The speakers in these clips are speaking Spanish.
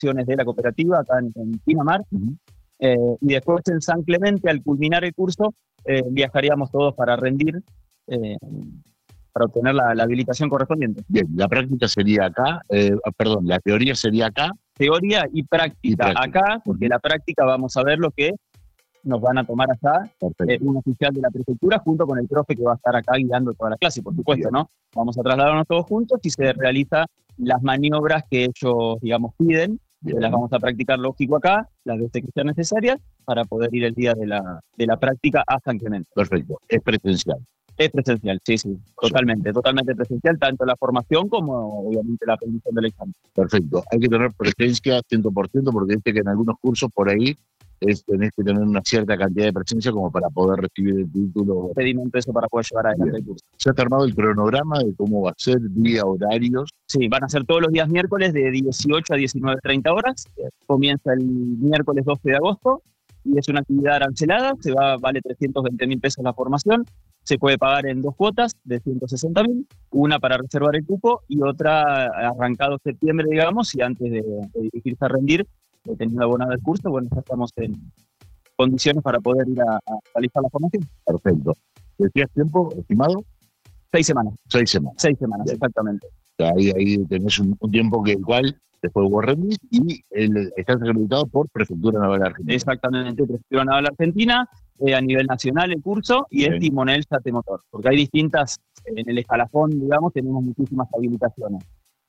instalaciones de la cooperativa acá en Pinamar. Y después en San Clemente, al culminar el curso, viajaríamos todos para rendir, para obtener la habilitación correspondiente. Bien, la práctica sería acá, perdón, la teoría sería acá. Teoría y práctica acá, porque la práctica vamos a ver lo que nos van a tomar allá, un oficial de la prefectura junto con el profe que va a estar acá guiando toda la clase, por supuesto, ¿no? Vamos a trasladarnos todos juntos y se realizan las maniobras que ellos, digamos, piden. Las vamos a practicar, lógico, acá, las veces que sean necesarias, para poder ir el día de la práctica a San Clemente. Perfecto, es presencial. Es presencial, sí, totalmente presencial, tanto la formación como, obviamente, la aprendizaje del examen. Perfecto, hay que tener presencia 100%, porque viste que en algunos cursos por ahí tenés que tener una cierta cantidad de presencia como para poder recibir el título. Pedimento eso para poder llevar adelante el curso. ¿Se ha armado el cronograma de cómo va a ser, día, horarios? Sí, van a ser todos los días miércoles de 18 a 19:30 horas. Comienza el miércoles 12 de agosto y es una actividad arancelada, vale 320.000 pesos la formación. Se puede pagar en 2 cuotas de 160.000, una para reservar el cupo y otra arrancado septiembre, digamos, y antes de dirigirse a rendir, teniendo abonado el curso, bueno, ya estamos en condiciones para poder ir a realizar la formación. Perfecto. ¿Decías tiempo estimado? 6 semanas. 6 semanas. 6 semanas, bien. Exactamente. Ahí tenés un tiempo que el cual después vos rendís y estás acreditado por Prefectura Naval Argentina. Exactamente, Prefectura Naval Argentina, a nivel nacional el curso, y es timonel yate motor, porque hay distintas, en el escalafón, digamos, tenemos muchísimas habilitaciones.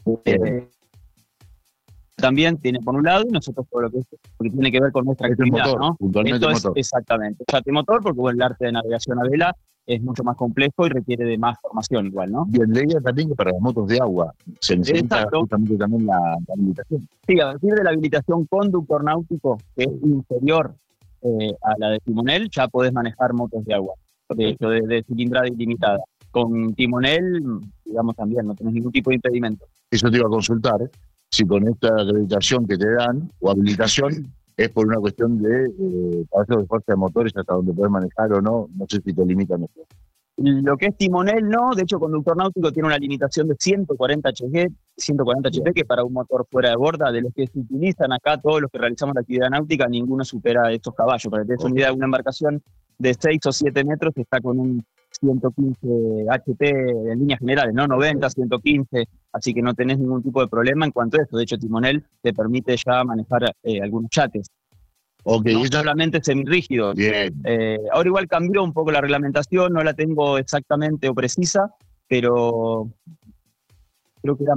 También tiene por un lado, y nosotros todo lo que tiene que ver con nuestra actividad, motor, ¿no? Puntualmente Esto motor. Es exactamente, yate motor, porque bueno, el arte de navegación a vela es mucho más complejo y requiere de más formación igual, ¿no? Bien, leía también que para las motos de agua se necesita justamente también la habilitación. Sí, a partir de la habilitación conductor náutico, que es inferior a la de timonel, ya podés manejar motos de agua, de hecho, de cilindrada ilimitada. Con timonel, digamos, también no tenés ningún tipo de impedimento. Eso te iba a consultar, si con esta acreditación que te dan, o habilitación, es por una cuestión de caballos de fuerza de motores hasta donde puedes manejar o no sé si te limitan eso. Lo que es timonel no, de hecho conductor náutico tiene una limitación de 140 HP, que para un motor fuera de borda, de los que se utilizan acá, todos los que realizamos la actividad náutica, ninguno supera estos caballos. Para que te des una idea, una embarcación de 6 o 7 metros está con un 115 HP en líneas generales, ¿no? 90, 115, así que no tenés ningún tipo de problema en cuanto a esto. De hecho, timonel te permite ya manejar algunos yates. No solamente semirrígidos. Ahora igual cambió un poco la reglamentación, no la tengo exactamente o precisa, pero creo que era